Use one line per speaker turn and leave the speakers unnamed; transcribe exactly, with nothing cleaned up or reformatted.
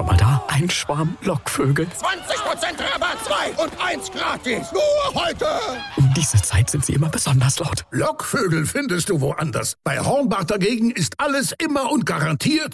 schon mal da? Ein Schwarm Lockvögel.
zwanzig Prozent Rabatt, zwei und eins gratis. Nur heute.
Um diese Zeit sind sie immer besonders laut.
Lockvögel findest du woanders. Bei Hornbach dagegen ist alles immer und garantiert